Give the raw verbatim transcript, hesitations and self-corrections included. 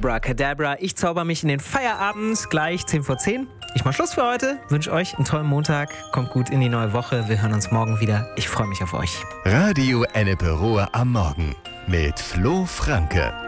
Abracadabra. Ich zauber mich in den Feierabend, gleich zehn vor zehn. Ich mach Schluss für heute, wünsche euch einen tollen Montag, kommt gut in die neue Woche. Wir hören uns morgen wieder. Ich freue mich auf euch. Radio Ennepe Ruhr am Morgen mit Flo Franke.